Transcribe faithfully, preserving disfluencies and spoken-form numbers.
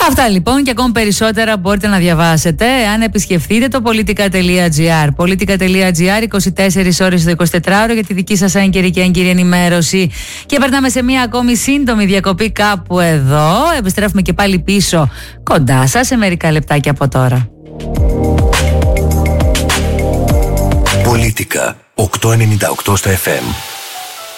Αυτά λοιπόν και ακόμη περισσότερα μπορείτε να διαβάσετε αν επισκεφθείτε το politica.gr. politica.gr, είκοσι τέσσερις ώρες το εικοσιτετράωρο για τη δική σας έγκαιρη και έγκυρη ενημέρωση. Και περνάμε σε μια ακόμη σύντομη διακοπή κάπου εδώ. Επιστρέφουμε και πάλι πίσω κοντά σας σε μερικά λεπτάκια από τώρα. Πολίτικα οκτακόσια ενενήντα οκτώ στο εφ εμ.